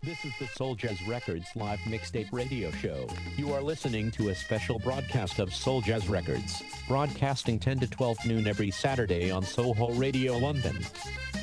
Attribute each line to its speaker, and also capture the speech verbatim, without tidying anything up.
Speaker 1: This is the Soul Jazz Records live mixtape radio show. You are listening to a special broadcast of Soul Jazz Records, broadcasting ten to twelve noon every Saturday on Soho Radio London.